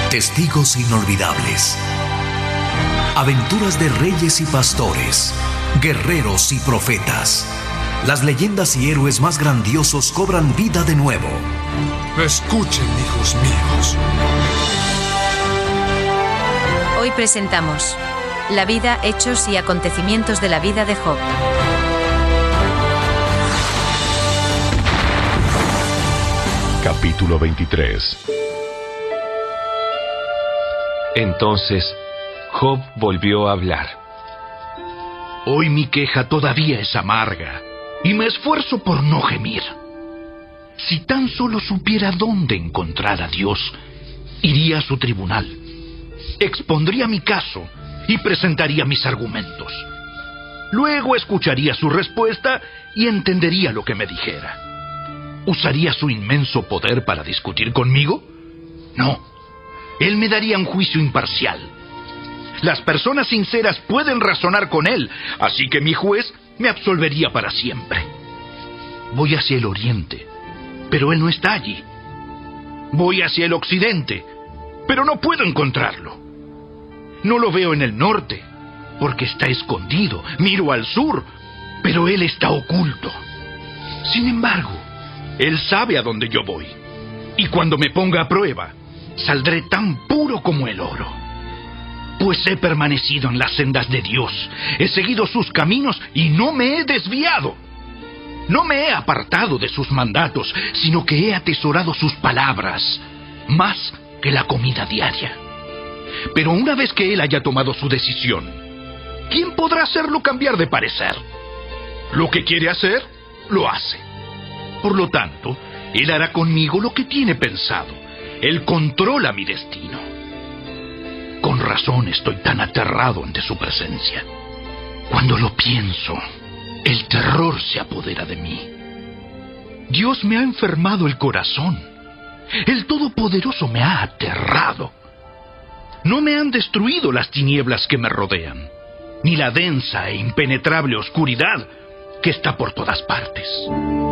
Testigos inolvidables. Aventuras de reyes y pastores, guerreros y profetas. Las leyendas y héroes más grandiosos cobran vida de nuevo. Escuchen, hijos míos. Hoy presentamos la vida, hechos y acontecimientos de la vida de Job. Capítulo 23. Entonces, Job volvió a hablar. Hoy mi queja todavía es amarga, y me esfuerzo por no gemir. Si tan solo supiera dónde encontrar a Dios, iría a su tribunal, expondría mi caso y presentaría mis argumentos. Luego escucharía su respuesta y entendería lo que me dijera. ¿Usaría su inmenso poder para discutir conmigo? No. Él me daría un juicio imparcial. Las personas sinceras pueden razonar con él, así que mi juez me absolvería para siempre. Voy hacia el oriente, pero él no está allí. Voy hacia el occidente, pero no puedo encontrarlo. No lo veo en el norte, porque está escondido. Miro al sur, pero él está oculto. Sin embargo, él sabe a dónde yo voy. Y cuando me ponga a prueba, saldré tan puro como el oro. Pues he permanecido en las sendas de Dios, he seguido sus caminos y no me he desviado. No me he apartado de sus mandatos, sino que he atesorado sus palabras, más que la comida diaria. Pero una vez que él haya tomado su decisión, ¿quién podrá hacerlo cambiar de parecer? Lo que quiere hacer, lo hace. Por lo tanto, él hará conmigo lo que tiene pensado. Él controla mi destino. Con razón estoy tan aterrado ante su presencia. Cuando lo pienso, el terror se apodera de mí. Dios me ha enfermado el corazón. El Todopoderoso me ha aterrado. No me han destruido las tinieblas que me rodean, ni la densa e impenetrable oscuridad que está por todas partes.